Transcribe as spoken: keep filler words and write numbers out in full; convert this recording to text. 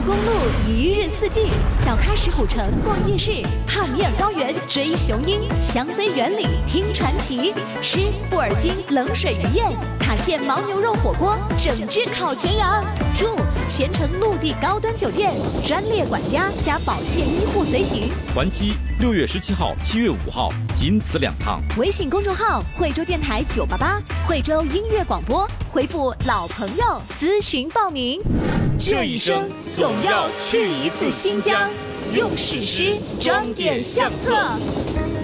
公路一日四季，到喀什古城逛夜市，帕米尔高原追雄鹰，香妃园里听传奇，吃布尔津冷水鱼宴，塔县牦牛肉火锅，整只烤全羊，住全程陆地高端酒店，专列管家加保健医护随行。 还击六月十七号、七月五号，仅此两趟。 微信公众号惠州电台九八八，惠州音乐广播，回复老朋友咨询报名。这一生总要去一次新疆，用史诗装点相册。